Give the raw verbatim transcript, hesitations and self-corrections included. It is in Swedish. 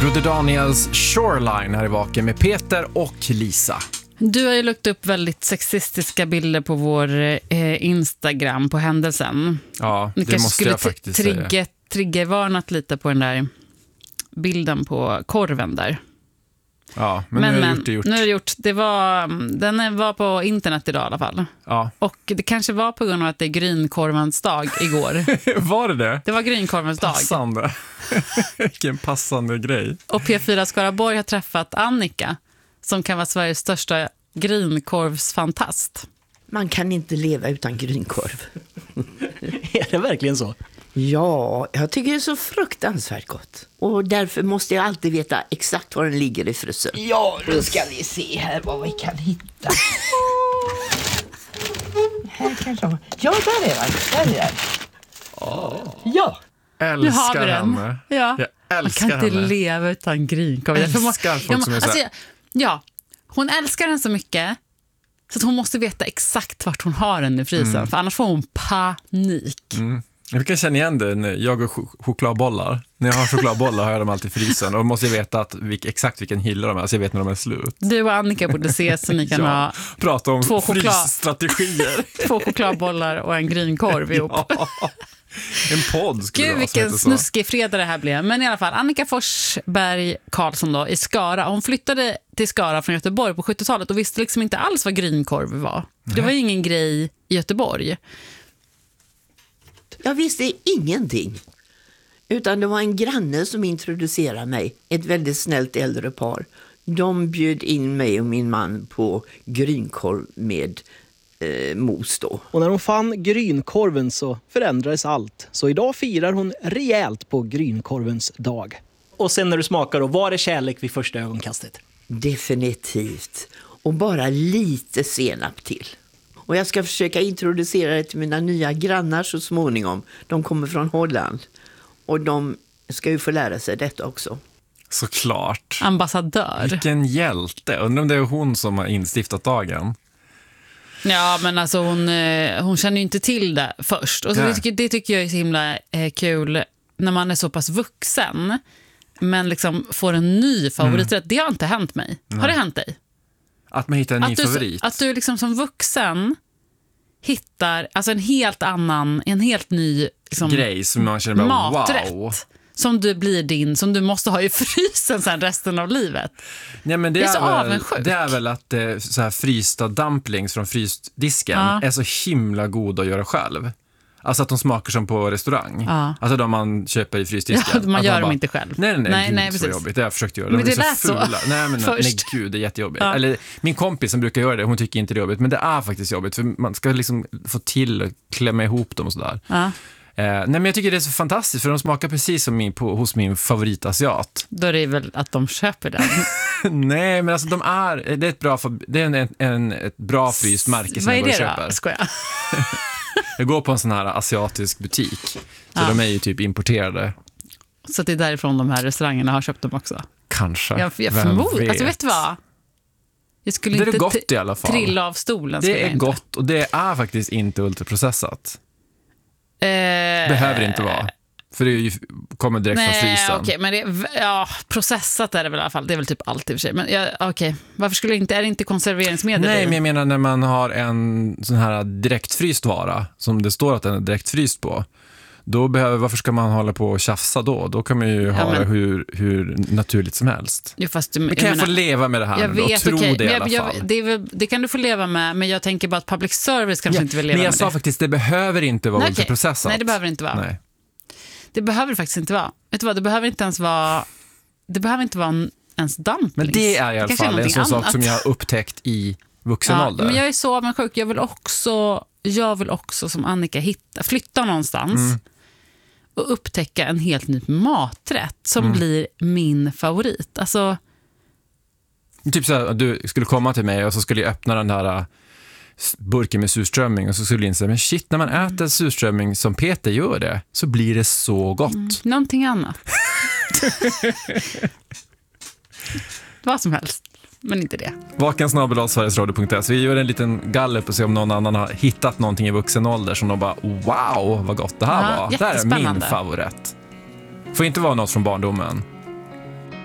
Broder Daniels Shoreline här i Vaken med Peter och Lisa. Du har ju lagt upp väldigt sexistiska bilder på vår eh, Instagram på händelsen. Ja, Ni det måste jag t- faktiskt trigger, säga. Triggervarnat lite på den där bilden på korven där. Ja, men, men nu har men, gjort det gjort. Nu är det gjort. Det var, den var på internet idag i alla fall. Ja. Och det kanske var på grund av att det är grynkorvens dag igår. Var det det? Det var grynkorvens dag. Passande. Vilken passande grej. Och P fyra Skaraborg har träffat Annika, som kan vara Sveriges största grynkorvsfantast. Man kan inte leva utan grynkorv. Är det verkligen så? Ja, jag tycker det är så fruktansvärt gott. Och därför måste jag alltid veta exakt var den ligger i frysen. Ja, då ska vi se här vad vi kan hitta. Här kanske. Ja, där är den. Där är den. Oh. Ja. Älskar Nu har vi den. henne. Ja. Jag älskar Man kan inte henne. leva utan grynkorv. Jag älskar måste, folk ja, som är så alltså, här. ja, hon älskar den så mycket så att hon måste veta exakt vart hon har den i frysen. Mm. För annars får hon panik. Mm. Jag kan känna igen det när jag har ch- chokladbollar. När jag har chokladbollar har jag dem alltid i frysen. Och då måste jag veta att vilk, exakt vilken hylla de är, så jag vet när de är slut. Du och Annika borde ses så ni kan ja, ha prata om två choklad- frysstrategier. två chokladbollar och en grynkorv ihop. Ja. En podd skulle Gud, det vilken vara, snuskig fredag det här blev. Men i alla fall, Annika Forsberg Karlsson då, i Skara. Hon flyttade till Skara från Göteborg på sjuttiotalet och visste liksom inte alls vad grynkorv var. Det var ju ingen grej i Göteborg. Jag visste ingenting. Utan det var en granne som introducerade mig. Ett väldigt snällt äldre par. De bjöd in mig och min man på grynkorv med eh, mos då. Och när hon fann grynkorven så förändrades allt. Så idag firar hon rejält på grynkorvens dag. Och sen när du smakar då, var det kärlek vid första ögonkastet? Definitivt. Och bara lite senap till. Och jag ska försöka introducera det till mina nya grannar så småningom. De kommer från Holland. Och de ska ju få lära sig detta också. Såklart. Ambassadör. Vilken hjälte. Undrar om det är hon som har instiftat dagen. Ja, men alltså hon, hon känner ju inte till det först. Och så det, tycker, det tycker jag är så himla eh, kul när man är så pass vuxen. Men liksom får en ny favorit. Mm. Det har inte hänt mig. Nej. Har det hänt dig? Att man hittar en att ny du, favorit. Att du liksom som vuxen hittar alltså en helt annan, en helt ny liksom, grej som man känner bara, maträtt. Wow. Som du blir din, som du måste ha i frysen sen resten av livet. Ja, men det, det är är så väl, avundsjuk. det är väl att eh, så här frysta dumplings från frysdisken ja. är så himla god att göra själv. Alltså att de smakar som på restaurang. Ja. Alltså de man köper i frysdisken. Ja, man att gör man dem bara, inte själv. Nej, nej, nej, nej, gud, nej så precis. jobbigt. Det har jag försökt göra. Men de det är lät så fula. så. Nej, men nej, gud, det är jättejobbigt. Ja. Eller min kompis som brukar göra det, hon tycker inte det är jobbigt. Men det är faktiskt jobbigt. För man ska liksom få till och klämma ihop dem och sådär. Ja. Eh, nej, men jag tycker det är så fantastiskt. För de smakar precis som min, på, hos min favoritasiat. Då är det väl att de köper den. Nej, men alltså de är, det är ett bra, det är en, en, ett bra fryst märke som vad jag är det köper. då? Skojar. Jag går på en sån här asiatisk butik. Så ja. de är ju typ importerade. Så det är därifrån de här restaurangerna har köpt dem också. Kanske. Jag, jag förmodar. Alltså vet du vad? Jag skulle det är inte gott t- i alla fall. trilla av stolen. Det är inte. gott och det är faktiskt inte ultraprocessat. Eh, Behöver inte vara. För det är ju, kommer direkt nej, från frysen. Okej, men det, ja, processat är det väl i alla fall. Det är väl typ allt i och för sig. Men ja, okej, varför skulle det inte, är det inte konserveringsmedel? Nej, i? men jag menar när man har en sån här direktfryst vara som det står att den är direktfryst på. Då behöver, varför ska man hålla på och tjafsa då? Då kan man ju ja, ha men, det hur, hur naturligt som helst. Jo, fast du, men kan jag, jag menar, få leva med det här jag och vet, tro okay, det i jag, alla jag, fall? Det, är väl, det kan du få leva med, men jag tänker bara att public service kanske ja, inte vill leva men jag med sa det. faktiskt, det behöver inte vara Nej, ultraprocessat. Nej, det behöver inte vara. Nej. Det behöver det faktiskt inte vara. Vet du vad, det behöver inte ens vara, det behöver inte vara en, ens dumplings. Men det är i alla fall en sån sak som jag har upptäckt i vuxen ja, ålder. Men jag är så avundsjuk. Jag vill också, jag vill också som Annika hitta, flytta någonstans mm. och upptäcka en helt ny maträtt som mm. blir min favorit. Alltså typ så här, du skulle komma till mig och så skulle jag öppna den där burken med surströmming och så skulle jag inse, men shit, när man äter surströmming som Peter gör det så blir det så gott. Mm, någonting annat. Vad som helst, men inte det. Vaken snabel-a sverigesradio punkt se. Vi gör en liten gallup och se om någon annan har hittat någonting i vuxen ålder som de bara, wow, vad gott det här ja, var. Det här är min favorit. Får inte vara något från barndomen.